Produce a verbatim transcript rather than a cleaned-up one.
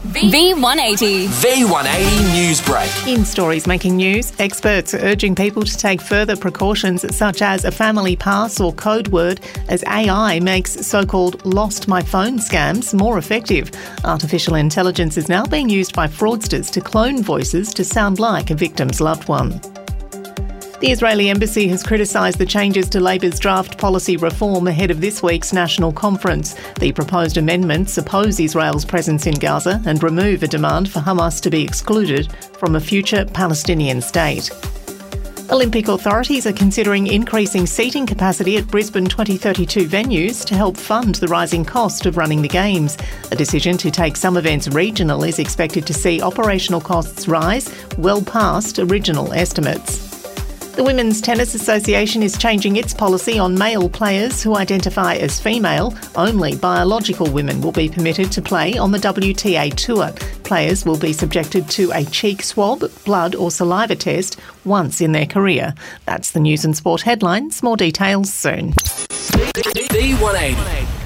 V one eighty. V one eighty News Break. In stories making news, experts are urging people to take further precautions such as a family pass or code word as A I makes so-called lost my phone scams more effective. Artificial intelligence is now being used by fraudsters to clone voices to sound like a victim's loved one. The Israeli embassy has criticised the changes to Labor's draft policy reform ahead of this week's national conference. The proposed amendments oppose Israel's presence in Gaza and remove a demand for Hamas to be excluded from a future Palestinian state. Olympic authorities are considering increasing seating capacity at Brisbane twenty thirty-two venues to help fund the rising cost of running the Games. A decision to take some events regional is expected to see operational costs rise well past original estimates. The Women's Tennis Association is changing its policy on male players who identify as female. Only biological women will be permitted to play on the W T A Tour. Players will be subjected to a cheek swab, blood or saliva test once in their career. That's the news and sport headlines. More details soon. V one eighty.